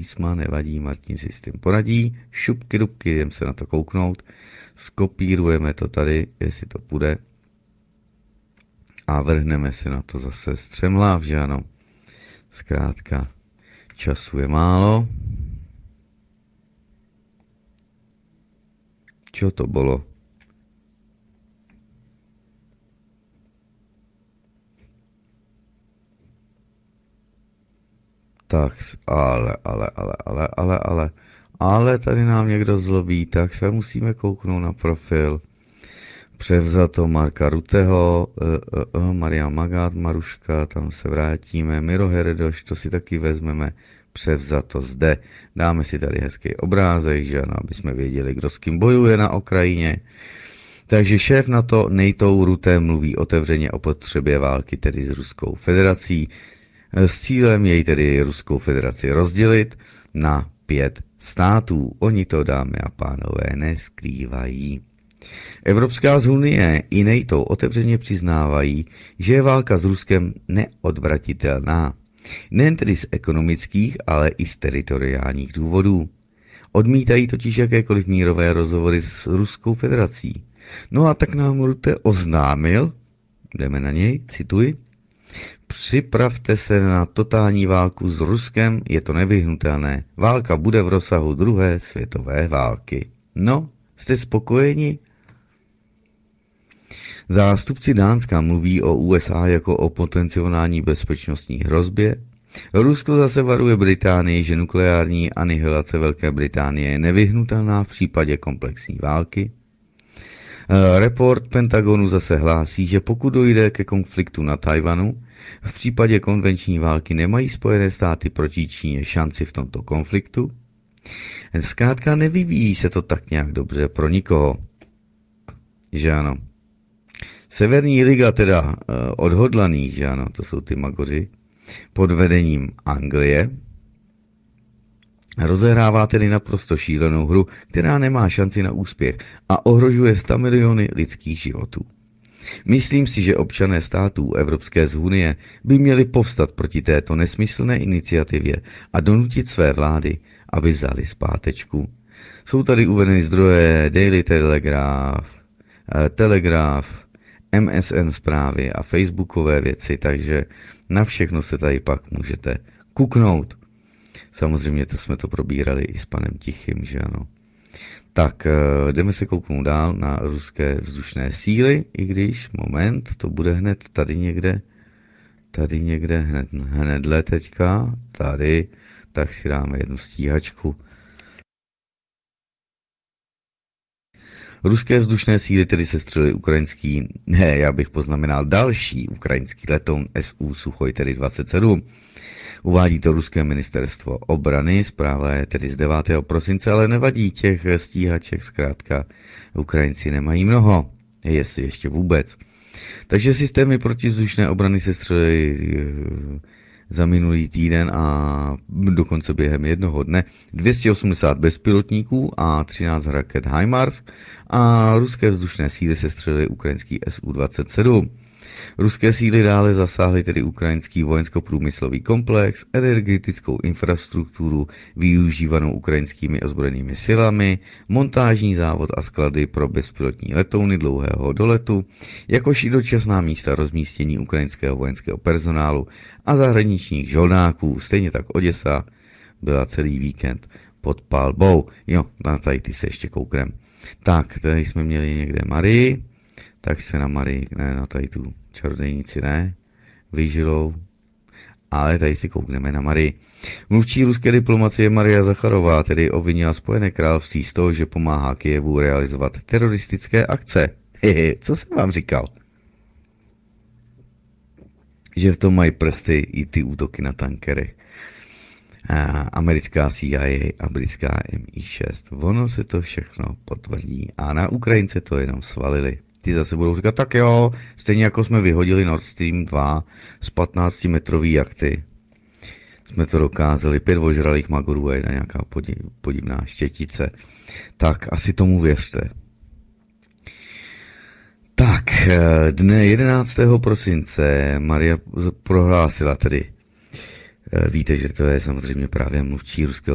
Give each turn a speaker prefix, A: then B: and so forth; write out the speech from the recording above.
A: písma, nevadí, Martin si s tím poradí. Šupky dubky, jdem se na to kouknout. Skopírujeme to tady, jestli to půjde. A vrhneme se na to zase střemhlav, že ano. Zkrátka, času je málo. Čo to bylo? Tak, ale tady nám někdo zlobí, tak se musíme kouknout na profil. Převzato Marka Ruteho, Maria Magát, Maruška, tam se vrátíme, Miro Heredoš, to si taky vezmeme, převzato zde. Dáme si tady hezký obrázek, že ano, aby jsme věděli, kdo s kým bojuje na Ukrajině. Takže šéf NATO NATO Rutte mluví otevřeně o potřebě války, tedy s Ruskou federací, s cílem jej tedy Ruskou federaci rozdělit na 5 států. Oni to, dámy a pánové, neskrývají. Evropská unie i NATO otevřeně přiznávají, že je válka s Ruskem neodvratitelná. Nejen tedy z ekonomických, ale i z teritoriálních důvodů. Odmítají totiž jakékoliv mírové rozhovory s Ruskou federací. No a tak nám Rutte oznámil, jdeme na něj, cituji, připravte se na totální válku s Ruskem, je to nevyhnutelné. Válka bude v rozsahu druhé světové války. No, jste spokojeni? Zástupci Dánska mluví o USA jako o potenciální bezpečnostní hrozbě. Rusko zase varuje Británii, že nukleární anihilace Velké Británie je nevyhnutelná v případě komplexní války. Report Pentagonu zase hlásí, že pokud dojde ke konfliktu na Tajvanu, v případě konvenční války nemají Spojené státy proti Číně šanci v tomto konfliktu. Zkrátka nevyvíjí se to tak nějak dobře pro nikoho. Že ano. Severní liga teda odhodlaný, že ano, to jsou ty magoři, pod vedením Anglie, rozehrává tedy naprosto šílenou hru, která nemá šanci na úspěch a ohrožuje 100 miliony lidských životů. Myslím si, že občané států Evropské unie by měli povstat proti této nesmyslné iniciativě a donutit své vlády, aby vzali zpátečku. Jsou tady uvedeny zdroje Daily Telegraph, MSN zprávy a facebookové věci, takže na všechno se tady pak můžete kuknout. Samozřejmě to jsme to probírali i s panem Tichým, že ano. Tak, jdeme se kouknout dál na ruské vzdušné síly, i když, moment, to bude hned tady někde, hnedle teďka, tady, tak si dáme jednu stíhačku. Ruské vzdušné síly tedy sestřelily já bych poznamenal další ukrajinský letoun SU Suchoj, tedy 27. Uvádí to ruské ministerstvo obrany, zpráva je tedy z 9. prosince, ale nevadí, těch stíhaček zkrátka Ukrajinci nemají mnoho, jestli ještě vůbec. Takže systémy protivzdušné obrany sestřelily za minulý týden a dokonce během jednoho dne 280 bezpilotníků a 13 raket HIMARS a ruské vzdušné síly sestřelily ukrajinský Su-27. Ruské síly dále zasáhly tedy ukrajinský vojensko-průmyslový komplex, energetickou infrastrukturu využívanou ukrajinskými ozbrojenými silami, montážní závod a sklady pro bezpilotní letouny dlouhého doletu, jakož i dočasná místa rozmístění ukrajinského vojenského personálu a zahraničních žoldáků. Stejně tak Oděsa byla celý víkend pod palbou. Jo, na tady ty se ještě kouknem. Tak, tady jsme měli někde Marii, tak se na Marii, ne, na tady tu čarodejnici, ne, vyžilou, ale tady si koukneme na Marii. Mluvčí ruské diplomacie Maria Zacharová tedy obvinila Spojené království z toho, že pomáhá Kyjevu realizovat teroristické akce. Co jsem vám říkal? Že v tom mají prsty i ty útoky na tankerech. Americká CIA a britská MI6. Ono se to všechno potvrdí a na Ukrajince to jenom svalili. Ty zase budou říkat, tak jo, stejně jako jsme vyhodili Nord Stream 2 z 15-metrový jachty. Jsme to dokázali, 5 ožralých magorů a jedna nějaká podivná štětice. Tak asi tomu věřte. Tak, dne 11. prosince Maria prohlásila tedy, víte, že to je samozřejmě právě mluvčí ruského